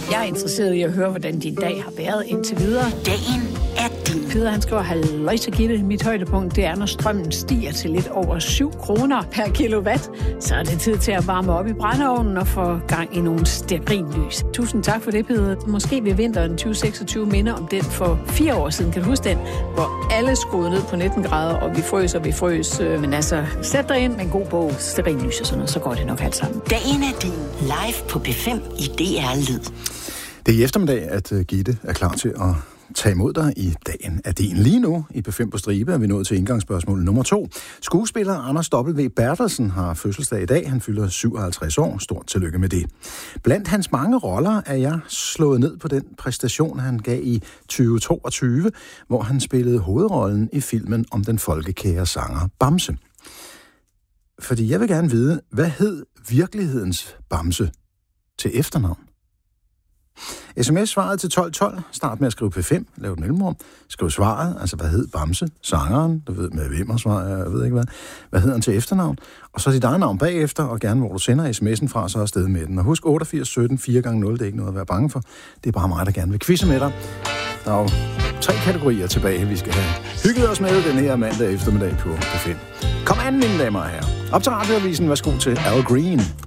Jeg er interesseret i at høre, hvordan din dag har været indtil videre. Dagen er din. Peder, han skriver, halløj så Gitte. Mit højdepunkt, det er, når strømmen stiger til lidt over 7 kroner per kilowatt. Så er det tid til at varme op i brændeovnen og få gang i nogle stearinlys. Tusind tak for det, Peder. Måske vil vinteren 2026 minde om den for 4 år siden. Kan du huske den? Hvor alle skruede ned på 19 grader, og vi frøs. Men altså, sæt dig ind med en god bog, stearinlys og sådan noget, så går det nok alt sammen. Dagen er din. Live på B5 i DR Lyd. Det er i eftermiddag, at Gitte er klar til at tage imod dig i Dagen er din. Lige nu i B5 på stribe er vi nået til indgangsspørgsmål nummer 2. Skuespiller Anders W. Bertelsen har fødselsdag i dag. Han fylder 57 år. Stort tillykke med det. Blandt hans mange roller er jeg slået ned på den præstation, han gav i 2022, hvor han spillede hovedrollen i filmen om den folkekære sanger Bamse. Fordi jeg vil gerne vide, hvad hed virkelighedens Bamse til efternavn? SMS-svaret til 1212. Start med at skrive P5. Lav et mellemrum. Skriv svaret. Altså, hvad hed Bamse? Sangeren. Du ved, med hvem og svar. Jeg ved ikke hvad. Hvad hedder han til efternavn? Og så dit eget navn bagefter, og gerne hvor du sender sms'en fra, så er afsted med den. Og husk 88 17 4 x 0. Det er ikke noget at være bange for. Det er bare mig, der gerne vil quizze med dig. Der er jo 3 kategorier tilbage, vi skal have hygget os med den her mandag eftermiddag på P5. Kom an, mine damer og herrer. Op til radioavisen. Værsgo til Al Green.